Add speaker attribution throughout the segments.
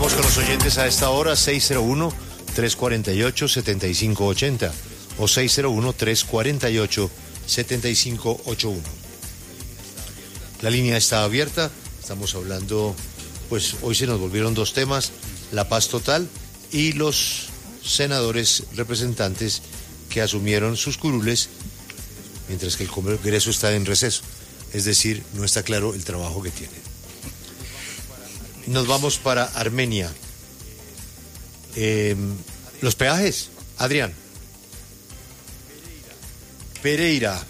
Speaker 1: Vamos con los oyentes a esta hora, 601-348-7580 o 601-348-7581. La línea está abierta, estamos hablando, pues hoy se nos volvieron dos temas, la paz total y los senadores representantes que asumieron sus curules mientras que el Congreso está en receso, es decir, no está claro el trabajo que tienen. Nos vamos para Armenia. Los peajes, Adrián. Pereira.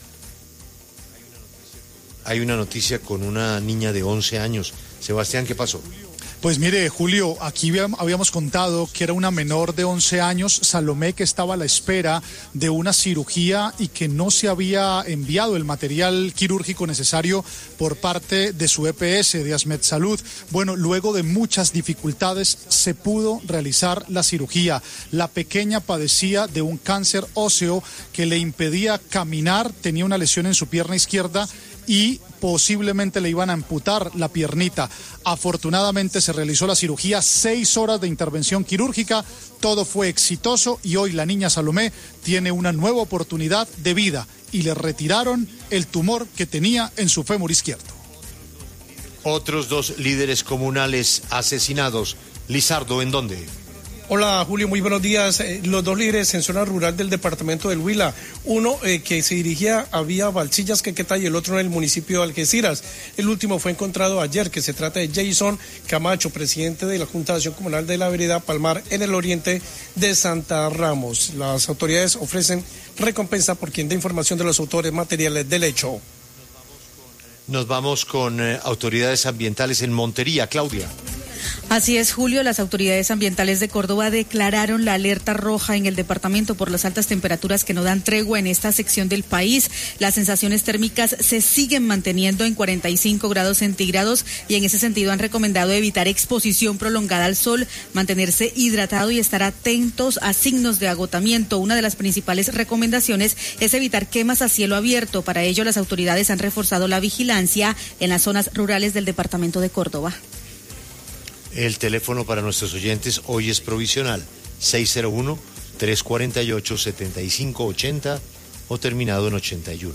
Speaker 1: Hay una noticia con una niña de 11 años. Sebastián, ¿qué pasó?
Speaker 2: Pues mire, Julio, aquí habíamos contado que era una menor de 11 años, Salomé, que estaba a la espera de una cirugía y que no se había enviado el material quirúrgico necesario por parte de su EPS, de Asmed Salud. Bueno, luego de muchas dificultades se pudo realizar la cirugía. La pequeña padecía de un cáncer óseo que le impedía caminar, tenía una lesión en su pierna izquierda y posiblemente le iban a amputar la piernita. Afortunadamente se realizó la cirugía, 6 horas de intervención quirúrgica, todo fue exitoso y hoy la niña Salomé tiene una nueva oportunidad de vida y le retiraron el tumor que tenía en su fémur izquierdo.
Speaker 1: Otros 2 líderes comunales asesinados. Lizardo, ¿en dónde?
Speaker 3: Hola Julio, muy buenos días. Los 2 líderes en zona rural del departamento del Huila, uno que se dirigía a vía Balsillas, Quequetá, y el otro en el municipio de Algeciras. El último fue encontrado ayer, que se trata de Jason Camacho, presidente de la Junta de Acción Comunal de la vereda Palmar, en el oriente de Santa Ramos. Las autoridades ofrecen recompensa por quien dé información de los autores materiales del hecho.
Speaker 1: Nos vamos con autoridades ambientales en Montería. Claudia.
Speaker 4: Así es, Julio, las autoridades ambientales de Córdoba declararon la alerta roja en el departamento por las altas temperaturas que no dan tregua en esta sección del país. Las sensaciones térmicas se siguen manteniendo en 45 grados centígrados y en ese sentido han recomendado evitar exposición prolongada al sol, mantenerse hidratado y estar atentos a signos de agotamiento. Una de las principales recomendaciones es evitar quemas a cielo abierto. Para ello, las autoridades han reforzado la vigilancia en las zonas rurales del departamento de Córdoba.
Speaker 1: El teléfono para nuestros oyentes hoy es provisional, 601-348-7580 o terminado en 81.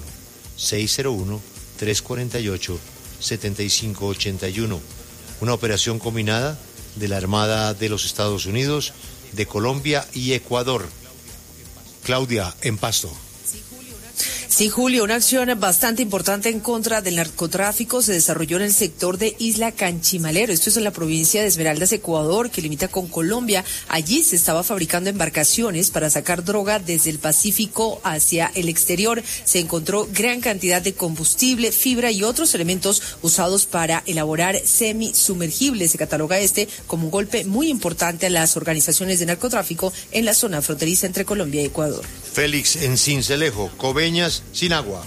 Speaker 1: 601-348-7581. Una operación combinada de la Armada de los Estados Unidos, de Colombia y Ecuador. Claudia, en Pasto.
Speaker 5: Sí, Julio, una acción bastante importante en contra del narcotráfico se desarrolló en el sector de Isla Canchimalero. Esto es en la provincia de Esmeraldas, Ecuador, que limita con Colombia. Allí se estaba fabricando embarcaciones para sacar droga desde el Pacífico hacia el exterior. Se encontró gran cantidad de combustible, fibra y otros elementos usados para elaborar semisumergibles. Se cataloga como un golpe muy importante a las organizaciones de narcotráfico en la zona fronteriza entre Colombia y Ecuador.
Speaker 1: Félix, en Sincelejo, Coveñas, sin agua.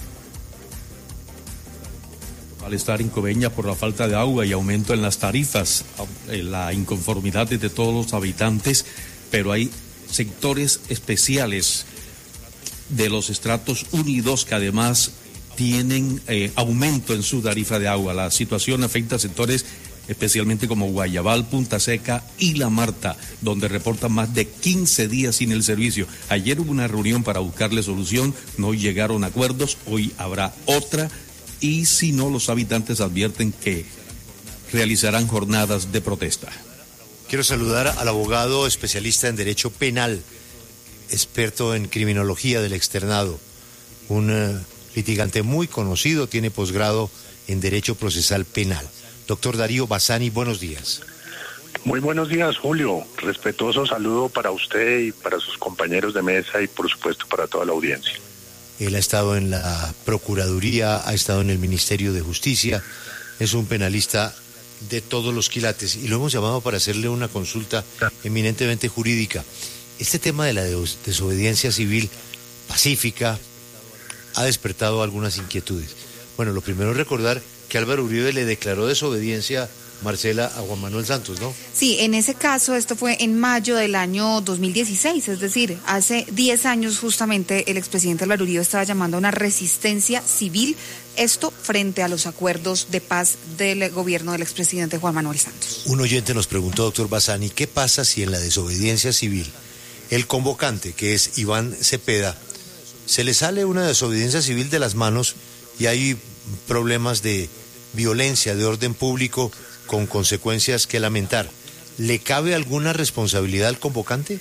Speaker 6: Al estar en Coveña por la falta de agua y aumento en las tarifas, la inconformidad de todos los habitantes, pero hay sectores especiales de los estratos 1 y 2 que además tienen aumento en su tarifa de agua. La situación afecta a sectores especialmente como Guayabal, Punta Seca y La Marta, donde reportan más de 15 días sin el servicio. Ayer hubo una reunión para buscarle solución, no llegaron a acuerdos, hoy habrá otra, y si no, los habitantes advierten que realizarán jornadas de protesta.
Speaker 1: Quiero saludar al abogado especialista en Derecho Penal, experto en criminología del externado, un litigante muy conocido, tiene posgrado en Derecho Procesal Penal. Doctor Darío Bassani, buenos días.
Speaker 7: Muy buenos días, Julio. Respetuoso saludo para usted y para sus compañeros de mesa y, por supuesto, para toda la audiencia.
Speaker 1: Él ha estado en la Procuraduría, ha estado en el Ministerio de Justicia, es un penalista de todos los quilates y lo hemos llamado para hacerle una consulta eminentemente jurídica. Este tema de la desobediencia civil pacífica ha despertado algunas inquietudes. Bueno, lo primero es recordar que Álvaro Uribe le declaró desobediencia Marcela, a Juan Manuel Santos, ¿no?
Speaker 8: Sí, en ese caso esto fue en mayo del año 2016, es decir, hace 10 años justamente el expresidente Álvaro Uribe estaba llamando a una resistencia civil, esto frente a los acuerdos de paz del gobierno del expresidente Juan Manuel Santos.
Speaker 1: Un oyente nos preguntó, doctor Bassani, ¿qué pasa si en la desobediencia civil el convocante, que es Iván Cepeda, se le sale una desobediencia civil de las manos y hay problemas de violencia, de orden público, con consecuencias que lamentar? ¿Le cabe alguna responsabilidad al convocante?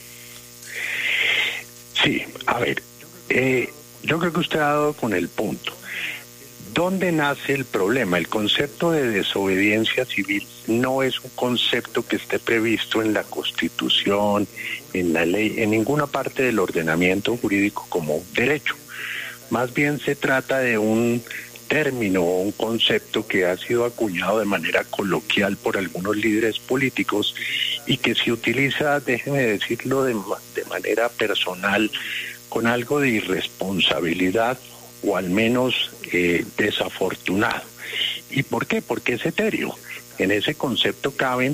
Speaker 7: Sí, a ver, yo creo que usted ha dado con el punto. ¿Dónde nace el problema? El concepto de desobediencia civil no es un concepto que esté previsto en la Constitución, en la ley, en ninguna parte del ordenamiento jurídico como un derecho. Más bien se trata de un término o un concepto que ha sido acuñado de manera coloquial por algunos líderes políticos y que se utiliza, déjeme decirlo, de manera personal, con algo de irresponsabilidad o al menos desafortunado. ¿Y por qué? Porque es etéreo. En ese concepto caben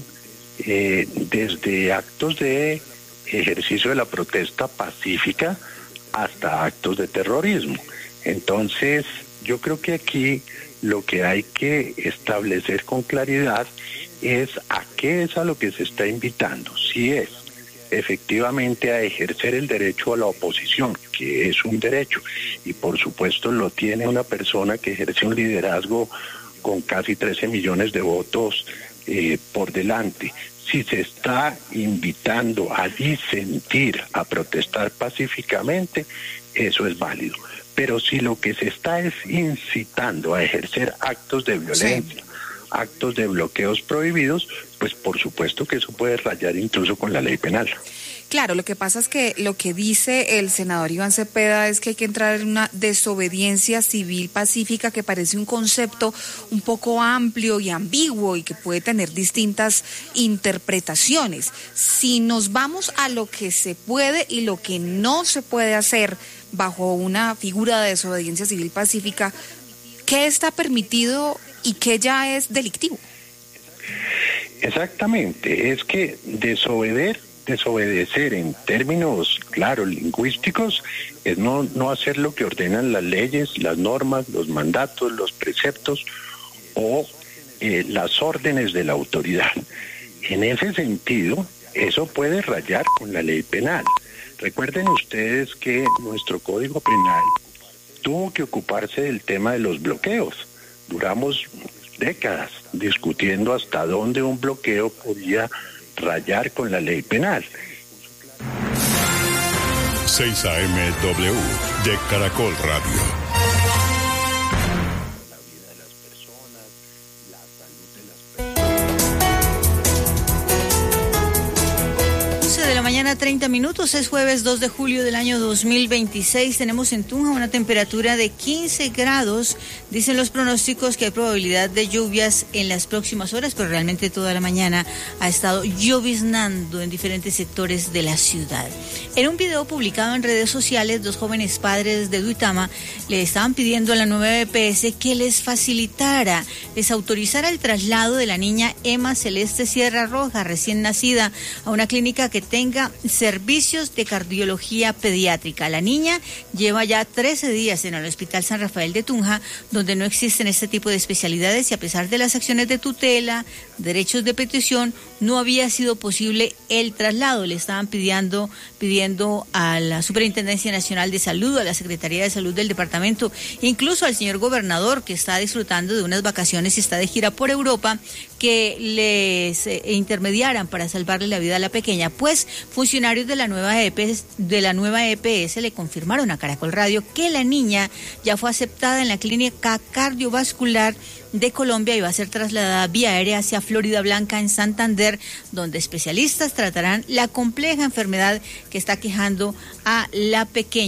Speaker 7: desde actos de ejercicio de la protesta pacífica hasta actos de terrorismo. Entonces, yo creo que aquí lo que hay que establecer con claridad es a qué es a lo que se está invitando. Si es efectivamente a ejercer el derecho a la oposición, que es un derecho, y por supuesto lo tiene una persona que ejerce un liderazgo con casi 13 millones de votos por delante. Si se está invitando a disentir, a protestar pacíficamente, eso es válido. Pero si lo que se está es incitando a ejercer actos de violencia, actos de bloqueos prohibidos, pues por supuesto que eso puede rayar incluso con la ley penal.
Speaker 8: Claro, lo que pasa es que lo que dice el senador Iván Cepeda es que hay que entrar en una desobediencia civil pacífica, que parece un concepto un poco amplio y ambiguo y que puede tener distintas interpretaciones. Si nos vamos a lo que se puede y lo que no se puede hacer bajo una figura de desobediencia civil pacífica, ¿qué está permitido y qué ya es delictivo?
Speaker 7: Exactamente, es que desobedecer en términos, claro, lingüísticos, es no hacer lo que ordenan las leyes, las normas, los mandatos, los preceptos o las órdenes de la autoridad. En ese sentido, eso puede rayar con la ley penal. Recuerden ustedes que nuestro Código Penal tuvo que ocuparse del tema de los bloqueos. Duramos décadas discutiendo hasta dónde un bloqueo podía rayar con la ley penal.
Speaker 9: 6 AM/W de Caracol Radio.
Speaker 4: Mañana 30 minutos, es jueves 2 de julio del año 2026. Tenemos en Tunja una temperatura de 15 grados. Dicen los pronósticos que hay probabilidad de lluvias en las próximas horas, pero realmente toda la mañana ha estado lloviznando en diferentes sectores de la ciudad. En un video publicado en redes sociales, 2 jóvenes padres de Duitama le estaban pidiendo a la nueva EPS que les facilitara, les autorizara el traslado de la niña Emma Celeste Sierra Roja, recién nacida, a una clínica que tenga servicios de cardiología pediátrica. La niña lleva ya 13 días en el Hospital San Rafael de Tunja, donde no existen este tipo de especialidades, y a pesar de las acciones de tutela, derechos de petición, no había sido posible el traslado. Le estaban pidiendo a la Superintendencia Nacional de Salud, a la Secretaría de Salud del departamento, incluso al señor gobernador, que está disfrutando de unas vacaciones y está de gira por Europa, que les intermediaran para salvarle la vida a la pequeña. Pues funcionarios de la nueva EPS le confirmaron a Caracol Radio que la niña ya fue aceptada en la clínica cardiovascular de Colombia y va a ser trasladada vía aérea hacia Florida Blanca en Santander, donde especialistas tratarán la compleja enfermedad que está aquejando a la pequeña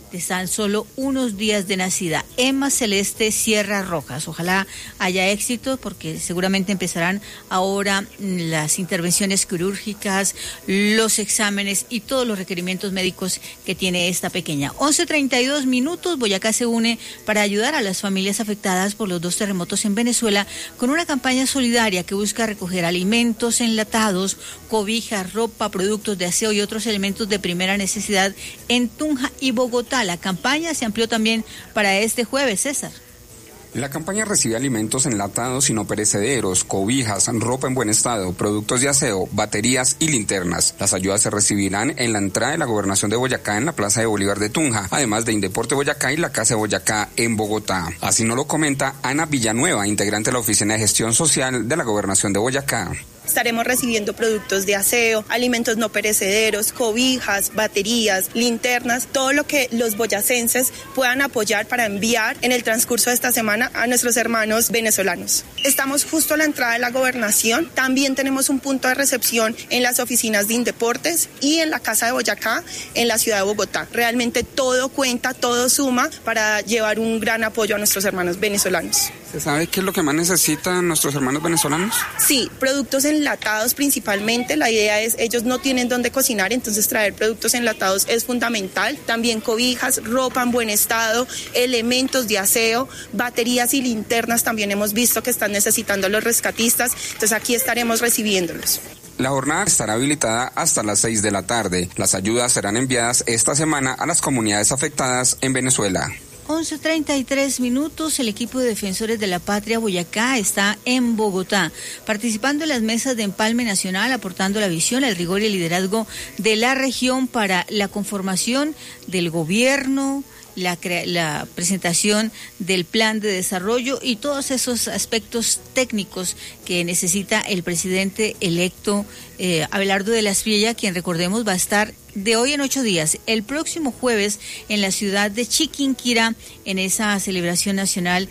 Speaker 10: de tan solo unos días de nacida, Emma Celeste Sierra Rojas. Ojalá haya éxito porque seguramente empezarán ahora las intervenciones quirúrgicas, los exámenes y todos los requerimientos médicos que tiene esta pequeña. 11:32 minutos, Boyacá se une para ayudar a las familias afectadas por los 2 terremotos en Venezuela con una campaña solidaria que busca recoger alimentos enlatados, cobijas, ropa, productos de aseo y otros elementos de primera necesidad en Tunja y Bogotá. La campaña se amplió también para este jueves, César.
Speaker 11: La campaña recibe alimentos enlatados y no perecederos, cobijas, ropa en buen estado, productos de aseo, baterías y linternas. Las ayudas se recibirán en la entrada de la Gobernación de Boyacá en la Plaza de Bolívar de Tunja, además de Indeporte Boyacá y la Casa de Boyacá en Bogotá. Así nos lo comenta Ana Villanueva, integrante de la Oficina de Gestión Social de la Gobernación de Boyacá.
Speaker 12: Estaremos recibiendo productos de aseo, alimentos no perecederos, cobijas, baterías, linternas, todo lo que los boyacenses puedan apoyar para enviar en el transcurso de esta semana a nuestros hermanos venezolanos. Estamos justo a la entrada de la gobernación, también tenemos un punto de recepción en las oficinas de Indeportes y en la Casa de Boyacá en la ciudad de Bogotá. Realmente todo cuenta, todo suma para llevar un gran apoyo a nuestros hermanos venezolanos.
Speaker 11: ¿Se sabe qué es lo que más necesitan nuestros hermanos venezolanos?
Speaker 12: Sí, productos enlatados principalmente. La idea es, ellos no tienen dónde cocinar, entonces traer productos enlatados es fundamental. También cobijas, ropa en buen estado, elementos de aseo, baterías y linternas también hemos visto que están necesitando los rescatistas. Entonces aquí estaremos recibiéndolos.
Speaker 11: La jornada estará habilitada hasta las 6 de la tarde. Las ayudas serán enviadas esta semana a las comunidades afectadas en Venezuela.
Speaker 10: 11:33 minutos, el equipo de Defensores de la Patria Boyacá está en Bogotá, participando en las mesas de empalme nacional, aportando la visión, el rigor y el liderazgo de la región para la conformación del gobierno, la presentación del plan de desarrollo y todos esos aspectos técnicos que necesita el presidente electo Abelardo de la Espriella, quien recordemos va a estar de hoy en 8 días, el próximo jueves, en la ciudad de Chiquinquirá, en esa celebración nacional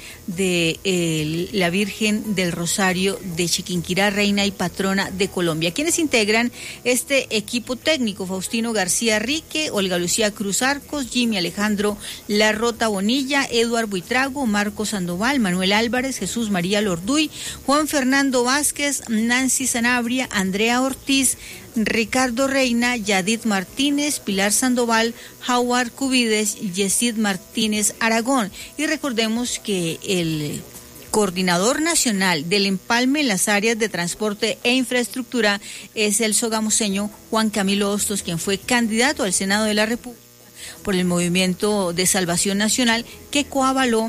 Speaker 10: de la Virgen del Rosario de Chiquinquirá, reina y patrona de Colombia. ¿Quiénes integran este equipo técnico? Faustino García Rique, Olga Lucía Cruz Arcos, Jimmy Alejandro Larrota Bonilla, Eduard Buitrago, Marcos Sandoval, Manuel Álvarez, Jesús María Lorduy, Juan Fernando Vázquez, Nancy Sanabria, Andrea Ortiz, Ricardo Reina, Yadid Martínez, Pilar Sandoval, Howard Cubides, Yesid Martínez Aragón. Y recordemos que el coordinador nacional del empalme en las áreas de transporte e infraestructura es el sogamoseño Juan Camilo Hostos, quien fue candidato al Senado de la República por el Movimiento de Salvación Nacional, que coavaló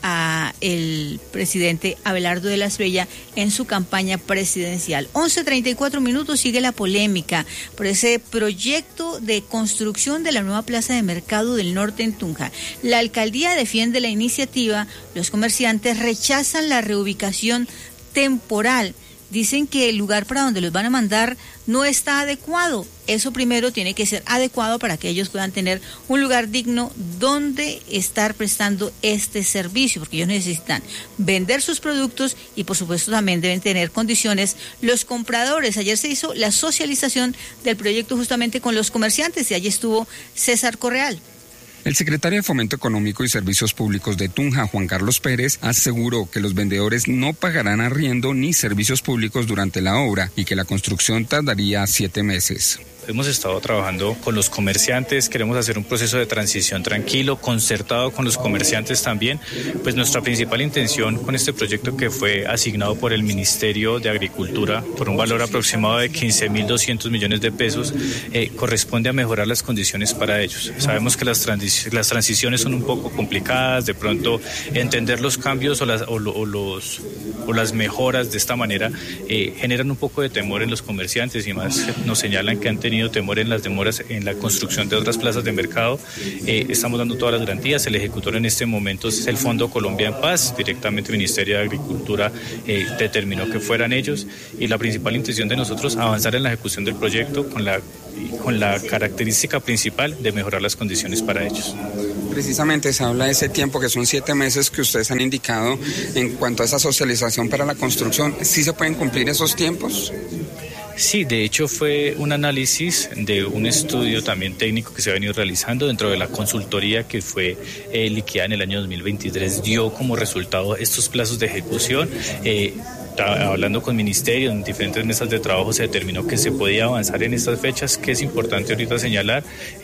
Speaker 10: a el presidente Abelardo de la Espriella en su campaña presidencial. 11:34 minutos, sigue la polémica por ese proyecto de construcción de la nueva plaza de mercado del norte en Tunja. La alcaldía defiende la iniciativa, los comerciantes rechazan la reubicación temporal. Dicen que el lugar para donde los van a mandar no está adecuado. Eso primero tiene que ser adecuado para que ellos puedan tener un lugar digno donde estar prestando este servicio, porque ellos necesitan vender sus productos y por supuesto también deben tener condiciones los compradores. Ayer se hizo la socialización del proyecto justamente con los comerciantes y allí estuvo César Correal.
Speaker 11: El secretario de Fomento Económico y Servicios Públicos de Tunja, Juan Carlos Pérez, aseguró que los vendedores no pagarán arriendo ni servicios públicos durante la obra y que la construcción tardaría 7 meses.
Speaker 13: Hemos estado trabajando con los comerciantes, queremos hacer un proceso de transición tranquilo, concertado con los comerciantes también. Pues nuestra principal intención con este proyecto, que fue asignado por el Ministerio de Agricultura por un valor aproximado de 15.200 millones de pesos, corresponde a mejorar las condiciones para ellos. Sabemos que las transiciones son un poco complicadas, de pronto entender los cambios o las mejoras de esta manera generan un poco de temor en los comerciantes, y más nos señalan que han tenido temor en las demoras en la construcción de otras plazas de mercado. Estamos dando todas las garantías. El ejecutor en este momento es el Fondo Colombia en Paz. Directamente el Ministerio de Agricultura determinó que fueran ellos, y la principal intención de nosotros avanzar en la ejecución del proyecto con la característica principal de mejorar las condiciones para ellos.
Speaker 11: Precisamente se habla de ese tiempo, que son 7 meses que ustedes han indicado en cuanto a esa socialización para la construcción. ¿Sí se pueden cumplir esos tiempos?
Speaker 13: Sí, de hecho fue un análisis de un estudio también técnico que se ha venido realizando dentro de la consultoría que fue liquidada en el año 2023. Dio como resultado estos plazos de ejecución. Hablando con ministerio en diferentes mesas de trabajo se determinó que se podía avanzar en estas fechas, que es importante ahorita señalar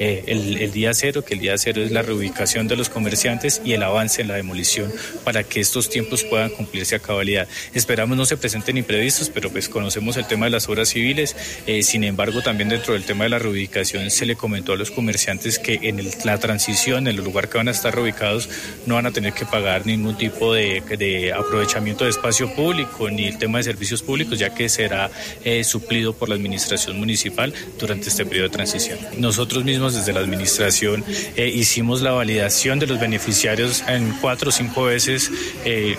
Speaker 13: el día cero, que el día cero es la reubicación de los comerciantes y el avance en la demolición para que estos tiempos puedan cumplirse a cabalidad. Esperamos no se presenten imprevistos, pero pues conocemos el tema de las obras civiles, sin embargo también dentro del tema de la reubicación se le comentó a los comerciantes que en la transición, en el lugar que van a estar reubicados, no van a tener que pagar ningún tipo de aprovechamiento de espacio público ni el tema de servicios públicos, ya que será suplido por la administración municipal durante este periodo de transición. Nosotros mismos desde la administración hicimos la validación de los beneficiarios en 4 o 5 veces, en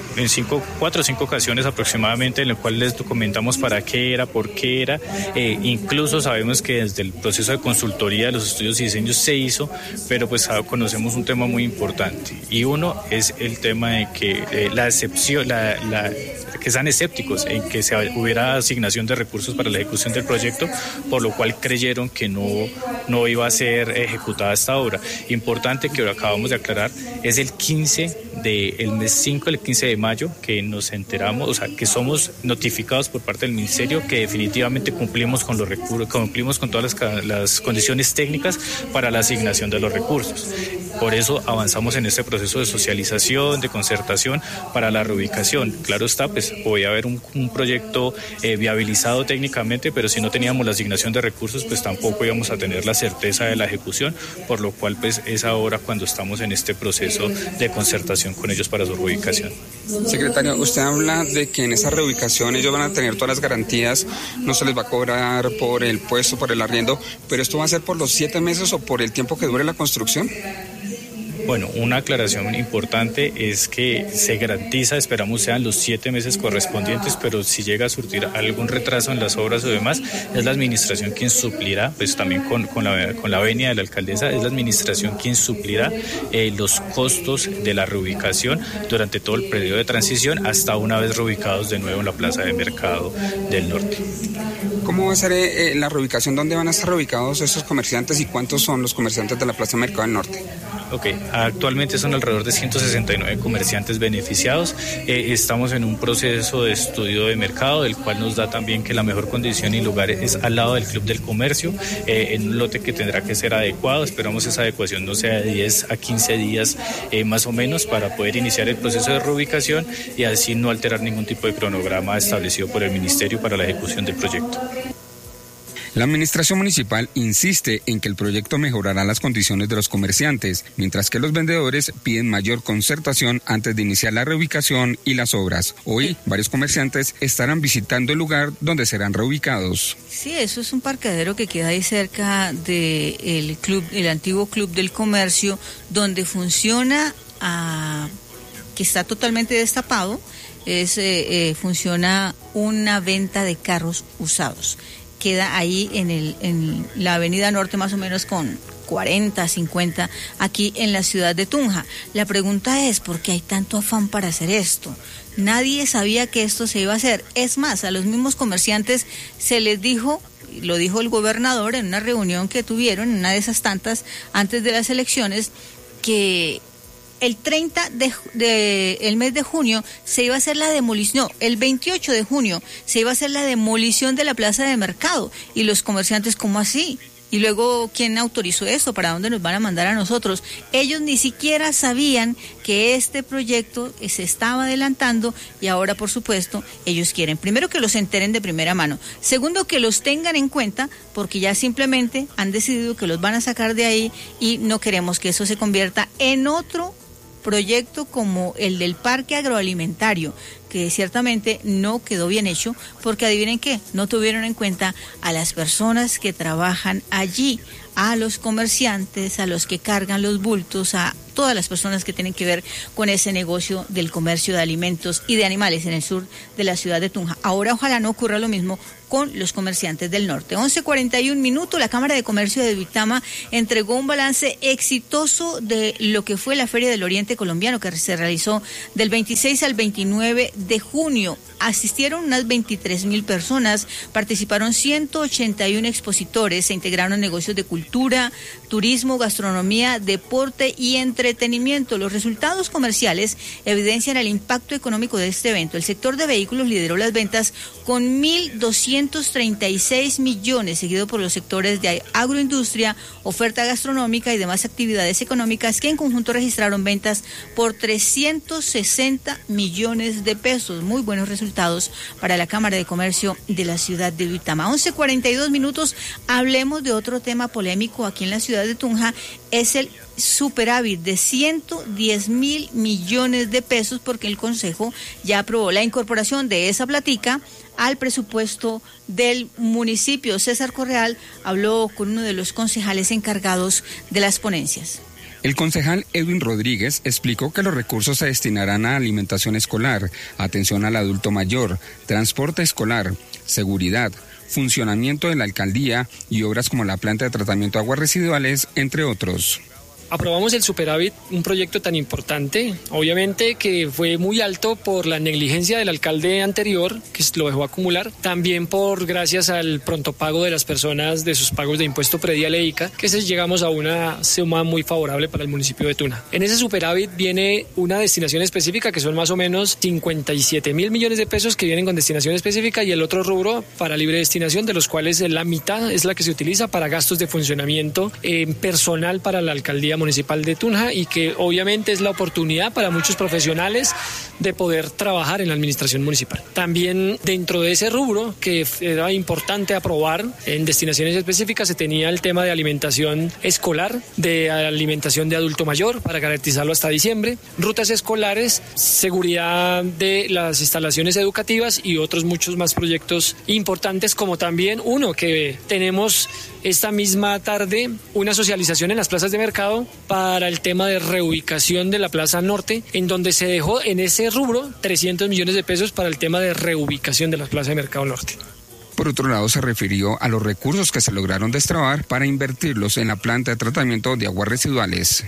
Speaker 13: 4 o 5 ocasiones aproximadamente, en el cual les documentamos para qué era, por qué era. Incluso sabemos que desde el proceso de consultoría de los estudios y diseños se hizo, pero pues conocemos un tema muy importante, y uno es el tema de que la excepción, que sean escépticos en que se hubiera asignación de recursos para la ejecución del proyecto, por lo cual creyeron que no iba a ser ejecutada esta obra. Importante que ahora acabamos de aclarar, es el 15 del mes 5, el 15 de mayo, que nos enteramos, o sea, que somos notificados por parte del ministerio que definitivamente cumplimos con los recursos, cumplimos con todas las condiciones técnicas para la asignación de los recursos. Por eso avanzamos en este proceso de socialización, de concertación para la reubicación. Claro está, pues podía haber un proyecto viabilizado técnicamente, pero si no teníamos la asignación de recursos, pues tampoco íbamos a tener la certeza de la ejecución, por lo cual pues es ahora cuando estamos en este proceso de concertación con ellos para su reubicación.
Speaker 11: Secretario, usted habla de que en esa reubicación ellos van a tener todas las garantías, no se les va a cobrar por el puesto, por el arriendo, pero ¿esto va a ser por los 7 meses o por el tiempo que dure la construcción?
Speaker 13: Bueno, una aclaración importante es que se garantiza, esperamos sean los 7 meses correspondientes, pero si llega a surgir algún retraso en las obras o demás, es la administración quien suplirá, pues también con la venia de la alcaldesa, es la administración quien suplirá los costos de la reubicación durante todo el periodo de transición hasta una vez reubicados de nuevo en la plaza de mercado del norte.
Speaker 11: ¿Cómo va a ser la reubicación? ¿Dónde van a estar reubicados estos comerciantes y cuántos son los comerciantes de la plaza de mercado del norte?
Speaker 13: Ok, actualmente son alrededor de 169 comerciantes beneficiados. Estamos en un proceso de estudio de mercado, del cual nos da también que la mejor condición y lugar es al lado del Club del Comercio, en un lote que tendrá que ser adecuado. Esperamos esa adecuación no sea de 10 a 15 días más o menos para poder iniciar el proceso de reubicación y así no alterar ningún tipo de cronograma establecido por el Ministerio para la ejecución del proyecto.
Speaker 11: La administración municipal insiste en que el proyecto mejorará las condiciones de los comerciantes, mientras que los vendedores piden mayor concertación antes de iniciar la reubicación y las obras. Hoy, varios comerciantes estarán visitando el lugar donde serán reubicados.
Speaker 10: Sí, eso es un parqueadero que queda ahí cerca del el antiguo Club del Comercio, donde funciona, que está totalmente destapado, funciona una venta de carros usados. Queda ahí en la avenida Norte, más o menos con 40, 50, aquí en la ciudad de Tunja. La pregunta es, ¿por qué hay tanto afán para hacer esto? Nadie sabía que esto se iba a hacer. Es más, a los mismos comerciantes se les dijo, lo dijo el gobernador en una reunión que tuvieron, en una de esas tantas, antes de las elecciones, que el 30 el mes de junio se iba a hacer la demolición, el 28 de junio se iba a hacer la demolición de la plaza de mercado. Y los comerciantes, ¿cómo así? Y luego, ¿quién autorizó esto? ¿Para dónde nos van a mandar a nosotros? Ellos ni siquiera sabían que este proyecto se estaba adelantando y ahora, por supuesto, ellos quieren, primero, que los enteren de primera mano. Segundo, que los tengan en cuenta porque ya simplemente han decidido que los van a sacar de ahí y no queremos que eso se convierta en otro proyecto como el del parque agroalimentario, que ciertamente no quedó bien hecho, porque adivinen qué, no tuvieron en cuenta a las personas que trabajan allí, a los comerciantes, a los que cargan los bultos, a todas las personas que tienen que ver con ese negocio del comercio de alimentos y de animales en el sur de la ciudad de Tunja. Ahora ojalá no ocurra lo mismo con los comerciantes del norte. 11:41, la Cámara de Comercio de Duitama entregó un balance exitoso de lo que fue la Feria del Oriente Colombiano, que se realizó del 26 al 29 de junio. asistieron unas 23.000 personas, participaron 181 expositores, se integraron negocios de cultura, turismo, gastronomía, deporte y entretenimiento. Los resultados comerciales evidencian el impacto económico de este evento. El sector de vehículos lideró las ventas con 1.236 millones, seguido por los sectores de agroindustria, oferta gastronómica y demás actividades económicas, que en conjunto registraron ventas por 360 millones de pesos. Muy buenos resultados para la Cámara de Comercio de la ciudad de Duitama. 11:42 minutos. Hablemos de otro tema polémico aquí en la ciudad de Tunja. Es el superávit de 110.000 millones de pesos, porque el Consejo ya aprobó la incorporación de esa platica al presupuesto del municipio. César Correal habló con uno de los concejales encargados de las ponencias.
Speaker 11: El concejal Edwin Rodríguez explicó que los recursos se destinarán a alimentación escolar, atención al adulto mayor, transporte escolar, seguridad, funcionamiento de la alcaldía y obras como la planta de tratamiento de aguas residuales, entre otros.
Speaker 14: Aprobamos el superávit, un proyecto tan importante, obviamente que fue muy alto por la negligencia del alcalde anterior, que lo dejó acumular, también gracias al pronto pago de las personas de sus pagos de impuesto predial e ICA, que llegamos a una suma muy favorable para el municipio de Tuna. En ese superávit viene una destinación específica, que son más o menos 57.000 millones de pesos que vienen con destinación específica, y el otro rubro para libre destinación, de los cuales la mitad es la que se utiliza para gastos de funcionamiento personal para la alcaldía municipal de Tunja, y que obviamente es la oportunidad para muchos profesionales de poder trabajar en la administración municipal. También dentro de ese rubro, que era importante aprobar en destinaciones específicas, se tenía el tema de alimentación escolar, de alimentación de adulto mayor para garantizarlo hasta diciembre, rutas escolares, seguridad de las instalaciones educativas y otros muchos más proyectos importantes, como también uno que tenemos esta misma tarde, una socialización en las plazas de mercado para el tema de reubicación de la Plaza Norte, en donde se dejó en ese rubro 300 millones de pesos para el tema de reubicación de la Plaza de Mercado Norte.
Speaker 11: Por otro lado, se refirió a los recursos que se lograron destrabar para invertirlos en la planta de tratamiento de aguas residuales.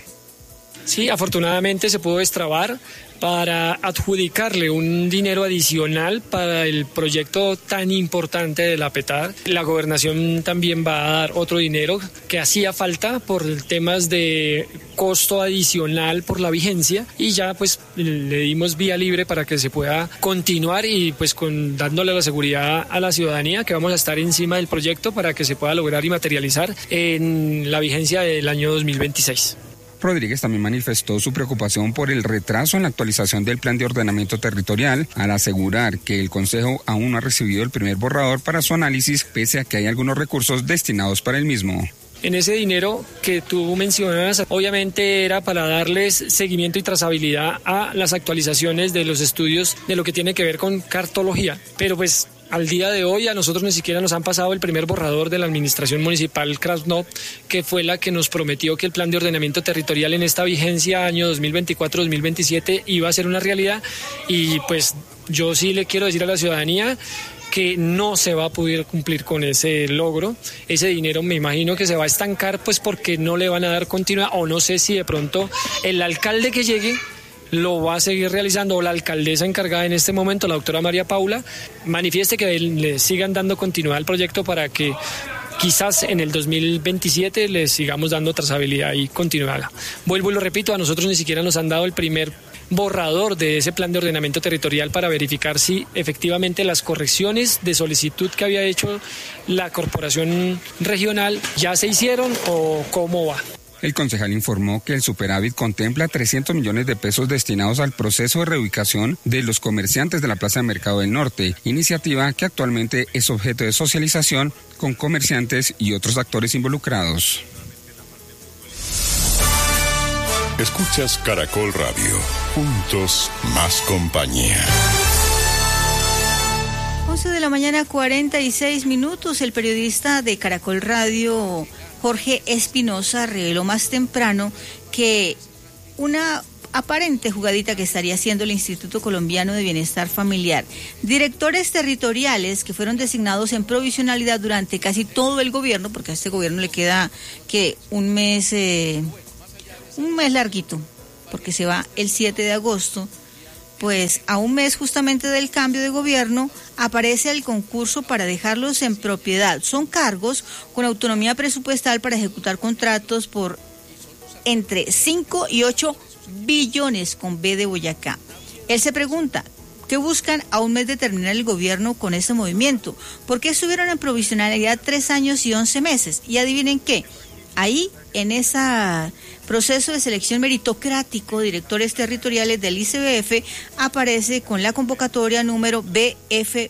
Speaker 14: Sí, afortunadamente se pudo destrabar para adjudicarle un dinero adicional para el proyecto tan importante de la PETAR. La gobernación también va a dar otro dinero que hacía falta por temas de costo adicional por la vigencia, y ya pues le dimos vía libre para que se pueda continuar, y pues dándole la seguridad a la ciudadanía que vamos a estar encima del proyecto para que se pueda lograr y materializar en la vigencia del año 2026.
Speaker 11: Rodríguez también manifestó su preocupación por el retraso en la actualización del plan de ordenamiento territorial, al asegurar que el Consejo aún no ha recibido el primer borrador para su análisis, pese a que hay algunos recursos destinados para el mismo.
Speaker 14: En ese dinero que tú mencionas, obviamente era para darles seguimiento y trazabilidad a las actualizaciones de los estudios de lo que tiene que ver con cartología, pero pues al día de hoy a nosotros ni siquiera nos han pasado el primer borrador de la administración municipal Krasnov, que fue la que nos prometió que el plan de ordenamiento territorial en esta vigencia año 2024-2027 iba a ser una realidad, y pues yo sí le quiero decir a la ciudadanía que no se va a poder cumplir con ese logro. Ese dinero me imagino que se va a estancar, pues porque no le van a dar continuidad, o no sé si de pronto el alcalde que llegue lo va a seguir realizando, o la alcaldesa encargada en este momento, la doctora María Paula, manifieste que le sigan dando continuidad al proyecto para que quizás en el 2027 le sigamos dando trazabilidad y continuidad. Vuelvo y lo repito, a nosotros ni siquiera nos han dado el primer borrador de ese plan de ordenamiento territorial para verificar si efectivamente las correcciones de solicitud que había hecho la corporación regional ya se hicieron o cómo va.
Speaker 11: El concejal informó que el superávit contempla 300 millones de pesos destinados al proceso de reubicación de los comerciantes de la Plaza de Mercado del Norte, iniciativa que actualmente es objeto de socialización con comerciantes y otros actores involucrados.
Speaker 9: Escuchas Caracol Radio, juntos más compañía.
Speaker 10: 11 de la mañana, 46 minutos. El periodista de Caracol Radio, Jorge Espinosa, reveló más temprano que una aparente jugadita que estaría haciendo el Instituto Colombiano de Bienestar Familiar. Directores territoriales que fueron designados en provisionalidad durante casi todo el gobierno, porque a este gobierno le queda que un mes larguito, porque se va el 7 de agosto, pues a un mes justamente del cambio de gobierno aparece el concurso para dejarlos en propiedad. Son cargos con autonomía presupuestal para ejecutar contratos por entre 5 y 8 billones con B de Boyacá. Él se pregunta, ¿qué buscan a un mes de terminar el gobierno con ese movimiento? ¿Por qué estuvieron en provisionalidad 3 años y 11 meses? Y adivinen qué, ahí en ese proceso de selección meritocrático, directores territoriales del ICBF aparece con la convocatoria número BF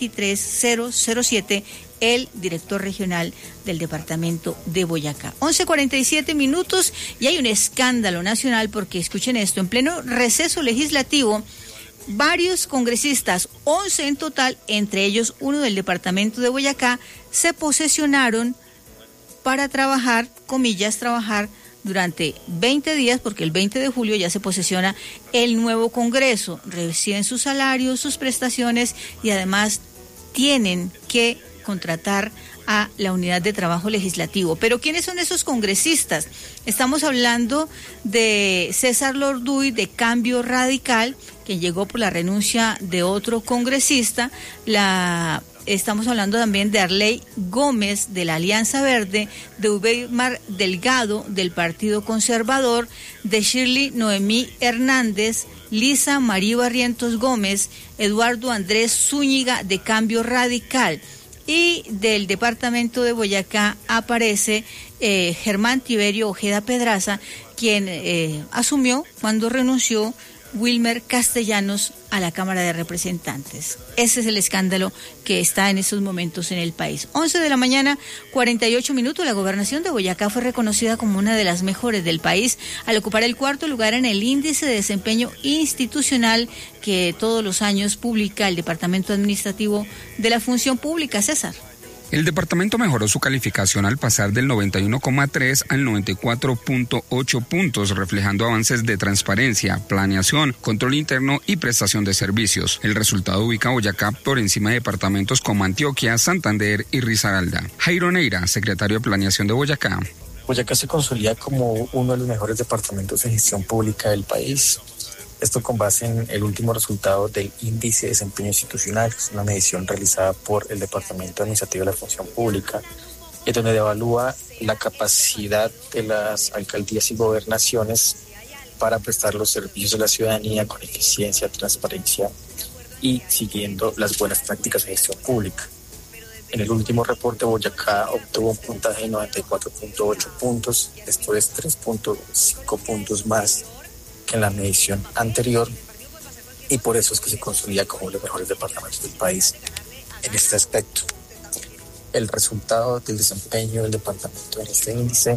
Speaker 10: 23007, el director regional del departamento de Boyacá. 11:47 minutos y hay un escándalo nacional porque, escuchen esto, en pleno receso legislativo, varios congresistas, 11 en total, entre ellos uno del departamento de Boyacá, se posesionaron para trabajar, comillas, trabajar durante 20 días, porque el 20 de julio ya se posesiona el nuevo Congreso. Reciben sus salarios, sus prestaciones y además tienen que contratar a la unidad de trabajo legislativo. Pero ¿quiénes son esos congresistas? Estamos hablando de César Lorduy, de Cambio Radical, que llegó por la renuncia de otro congresista. Estamos hablando también de Arley Gómez, de la Alianza Verde, de Ubeimar Delgado, del Partido Conservador, de Shirley Noemí Hernández, Lisa María Barrientos Gómez, Eduardo Andrés Zúñiga, de Cambio Radical. Y del departamento de Boyacá aparece Germán Tiberio Ojeda Pedraza, quien asumió cuando renunció Wilmer Castellanos a la Cámara de Representantes. Ese es el escándalo que está en estos momentos en el país. 11:48 a.m. La gobernación de Boyacá fue reconocida como una de las mejores del país al ocupar el 4º lugar en el índice de desempeño institucional que todos los años publica el Departamento Administrativo de la Función Pública. César.
Speaker 11: El departamento mejoró su calificación al pasar del 91,3 al 94,8 puntos, reflejando avances de transparencia, planeación, control interno y prestación de servicios. El resultado ubica a Boyacá por encima de departamentos como Antioquia, Santander y Risaralda. Jairo Neira, secretario de Planeación de Boyacá.
Speaker 15: Boyacá se consolida como uno de los mejores departamentos de gestión pública del país. Esto con base en el último resultado del Índice de Desempeño Institucional, que es una medición realizada por el Departamento Administrativo de la Función Pública, y donde evalúa la capacidad de las alcaldías y gobernaciones para prestar los servicios a la ciudadanía con eficiencia, transparencia y siguiendo las buenas prácticas de gestión pública. En el último reporte, Boyacá obtuvo un puntaje de 94,8 puntos, esto es 3,5 puntos más en la medición anterior, y por eso es que se consolida como uno de los mejores departamentos del país en este aspecto. El resultado del desempeño del departamento en este índice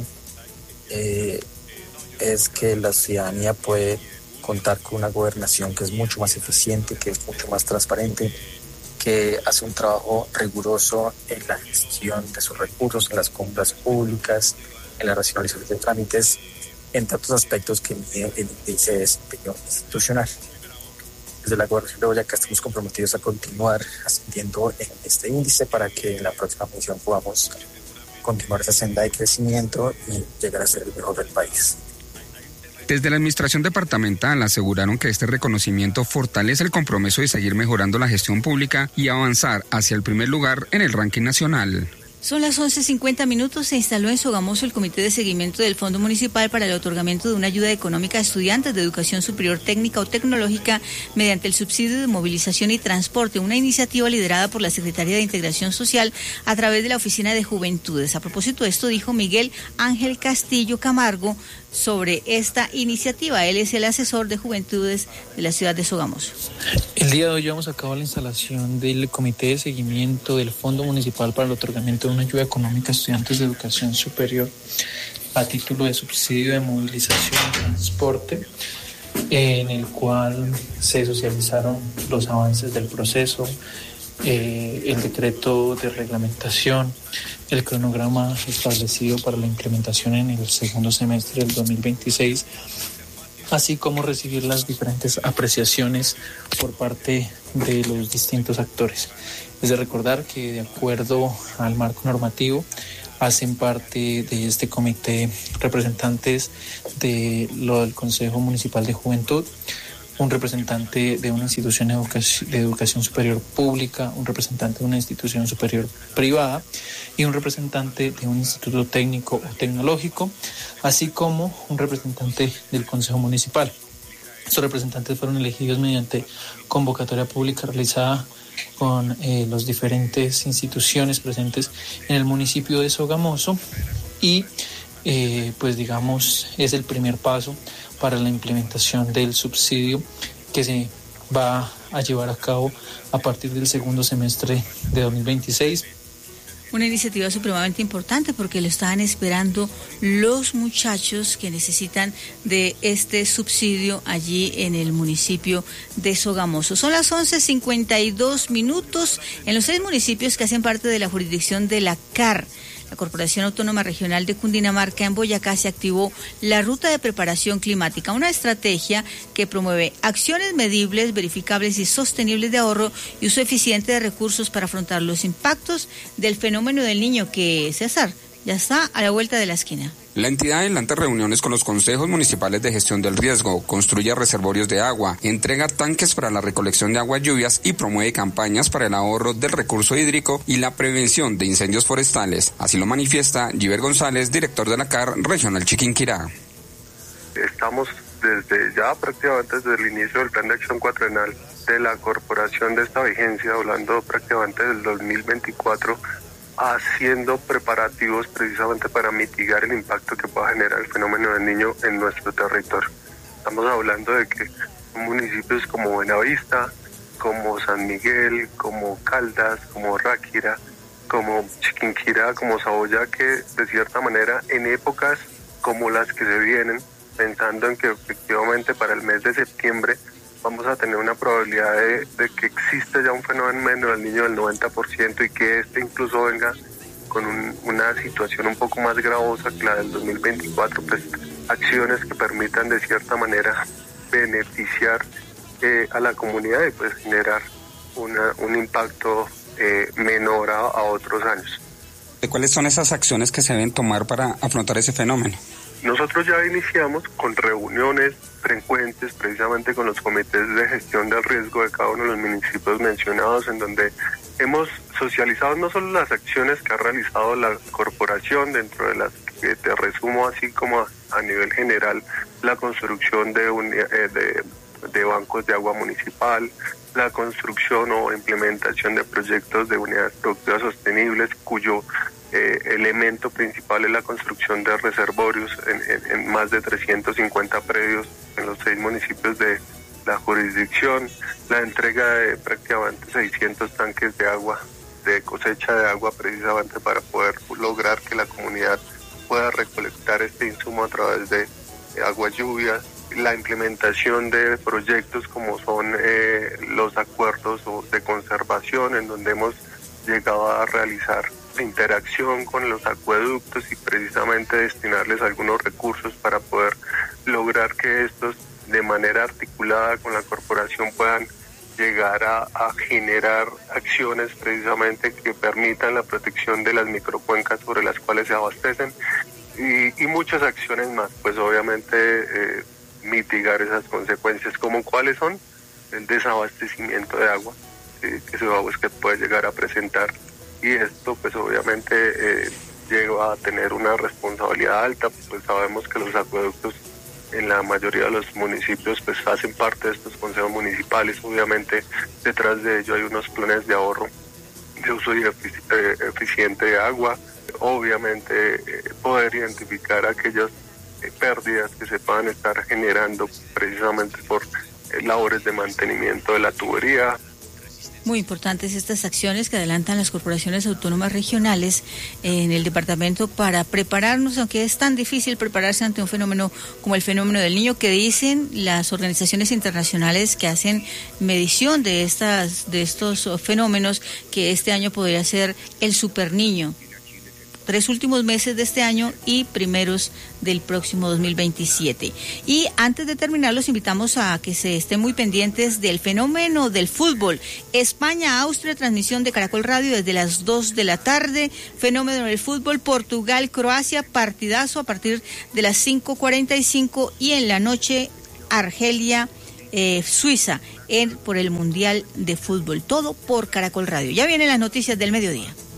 Speaker 15: es que la ciudadanía puede contar con una gobernación que es mucho más eficiente, que es mucho más transparente, que hace un trabajo riguroso en la gestión de sus recursos, en las compras públicas, en la racionalización de trámites, entre otros aspectos que mide el índice de desempeño institucional. Desde la Gobernación de Boyacá estamos comprometidos a continuar ascendiendo en este índice para que en la próxima función podamos continuar esa senda de crecimiento y llegar a ser el mejor del país.
Speaker 11: Desde la administración departamental aseguraron que este reconocimiento fortalece el compromiso de seguir mejorando la gestión pública y avanzar hacia el primer lugar en el ranking nacional.
Speaker 10: Son las 11:50. Se instaló en Sogamoso el Comité de Seguimiento del Fondo Municipal para el otorgamiento de una ayuda económica a estudiantes de educación superior técnica o tecnológica mediante el subsidio de movilización y transporte, una iniciativa liderada por la Secretaría de Integración Social a través de la Oficina de Juventudes. A propósito de esto, dijo Miguel Ángel Castillo Camargo sobre esta iniciativa. Él es el asesor de Juventudes de la ciudad de Sogamoso.
Speaker 16: El día de hoy llevamos a cabo la instalación del Comité de Seguimiento del Fondo Municipal para el otorgamiento de una ayuda económica a estudiantes de educación superior a título de subsidio de movilización y transporte, en el cual se socializaron los avances del proceso, el decreto de reglamentación, el cronograma establecido para la implementación en el segundo semestre del 2026, así como recibir las diferentes apreciaciones por parte de los distintos actores. Es de recordar que de acuerdo al marco normativo hacen parte de este comité representantes del Consejo Municipal de Juventud, un representante de una institución de educación superior pública, un representante de una institución superior privada y un representante de un instituto técnico o tecnológico, así como un representante del Consejo Municipal. Estos representantes fueron elegidos mediante convocatoria pública realizada con las diferentes instituciones presentes en el municipio de Sogamoso y pues digamos es el primer paso para la implementación del subsidio que se va a llevar a cabo a partir del segundo semestre de 2026.
Speaker 10: Una iniciativa supremamente importante porque lo estaban esperando los muchachos que necesitan de este subsidio allí en el municipio de Sogamoso. Son las 11:52 en los 6 municipios que hacen parte de la jurisdicción de la CAR. La Corporación Autónoma Regional de Cundinamarca en Boyacá se activó la Ruta de Preparación Climática, una estrategia que promueve acciones medibles, verificables y sostenibles de ahorro y uso eficiente de recursos para afrontar los impactos del fenómeno del Niño que, César, ya está a la vuelta de la esquina.
Speaker 11: La entidad adelanta reuniones con los consejos municipales de gestión del riesgo, construye reservorios de agua, entrega tanques para la recolección de aguas lluvias y promueve campañas para el ahorro del recurso hídrico y la prevención de incendios forestales. Así lo manifiesta Giver González, director de la CAR Regional Chiquinquirá.
Speaker 17: Estamos desde ya prácticamente desde el inicio del Plan de Acción Cuatrenal de la corporación de esta vigencia, hablando prácticamente del 2024, haciendo preparativos precisamente para mitigar el impacto que pueda generar el fenómeno del Niño en nuestro territorio. Estamos hablando de que municipios como Buenavista, como San Miguel, como Caldas, como Ráquira, como Chiquinquirá, como Saboya, que de cierta manera en épocas como las que se vienen, pensando en que efectivamente para el mes de septiembre vamos a tener una probabilidad de que existe ya un fenómeno del Niño del 90% y que este incluso venga con una situación un poco más gravosa que la del 2024, pues acciones que permitan de cierta manera beneficiar a la comunidad y pues generar un impacto menor a otros años.
Speaker 11: ¿Cuáles son esas acciones que se deben tomar para afrontar ese fenómeno?
Speaker 17: Nosotros ya iniciamos con reuniones frecuentes precisamente con los comités de gestión del riesgo de cada uno de los municipios mencionados, en donde hemos socializado no solo las acciones que ha realizado la corporación, dentro de las que te resumo así como a nivel general, la construcción de bancos de agua municipal, la construcción o implementación de proyectos de unidades productivas sostenibles, cuyo elemento principal es la construcción de reservorios en más de 350 predios en los 6 municipios de la jurisdicción, la entrega de prácticamente 600 tanques de agua, de cosecha de agua, precisamente para poder lograr que la comunidad pueda recolectar este insumo a través de aguas lluvias, la implementación de proyectos como son los acuerdos de conservación, en donde hemos llegado a realizar interacción con los acueductos y precisamente destinarles algunos recursos para poder lograr que estos de manera articulada con la corporación puedan llegar a generar acciones precisamente que permitan la protección de las microcuencas sobre las cuales se abastecen y muchas acciones más, pues obviamente mitigar esas consecuencias, como cuáles son el desabastecimiento de agua que puede llegar a presentar. Y esto pues obviamente llega a tener una responsabilidad alta, pues sabemos que los acueductos en la mayoría de los municipios pues hacen parte de estos consejos municipales, obviamente detrás de ello hay unos planes de ahorro, de uso eficiente de agua, obviamente poder identificar aquellas pérdidas que se puedan estar generando precisamente por labores de mantenimiento de la tubería.
Speaker 10: Muy importantes estas acciones que adelantan las corporaciones autónomas regionales en el departamento para prepararnos, aunque es tan difícil prepararse ante un fenómeno como el fenómeno del Niño, que dicen las organizaciones internacionales que hacen medición de estos fenómenos, que este año podría ser el Super Niño. 3 últimos meses de este año y primeros del próximo 2027. Y antes de terminar, los invitamos a que se estén muy pendientes del fenómeno del fútbol. España-Austria, transmisión de Caracol Radio desde las 2 de la tarde. Fenómeno del fútbol, Portugal-Croacia, partidazo a partir de las 5:45 y en la noche, Argelia Suiza por el Mundial de Fútbol. Todo por Caracol Radio. Ya vienen las noticias del mediodía.